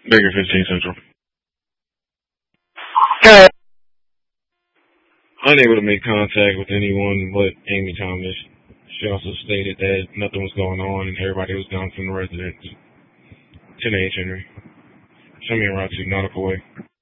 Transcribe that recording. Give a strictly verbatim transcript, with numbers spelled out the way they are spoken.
Baker fifteen Central. Good. Unable to make contact with anyone but Amy Thomas. She also stated that nothing was going on and everybody was gone from the residence. ten A Henry. Show me around to Nautical Way.